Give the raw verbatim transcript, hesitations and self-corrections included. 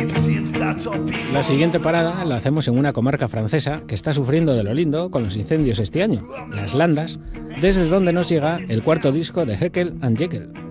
La siguiente parada la hacemos en una comarca francesa que está sufriendo de lo lindo con los incendios este año, las Landas, desde donde nos llega el cuarto disco de Jekyll and Jekyll.